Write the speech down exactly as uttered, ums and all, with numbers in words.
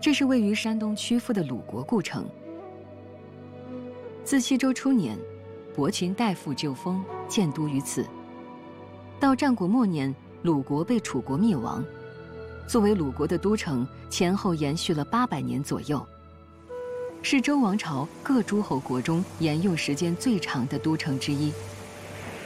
这是位于山东曲阜的鲁国故城。自西周初年，伯禽代父就封，建都于此。到战国末年，鲁国被楚国灭亡。作为鲁国的都城，前后延续了八百年左右，是周王朝各诸侯国中沿用时间最长的都城之一。